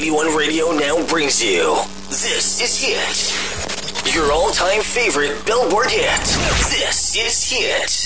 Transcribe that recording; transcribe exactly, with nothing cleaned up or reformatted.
eighty-one Radio now brings you. This is Hit. Your all-time favorite Billboard hit. This is Hit.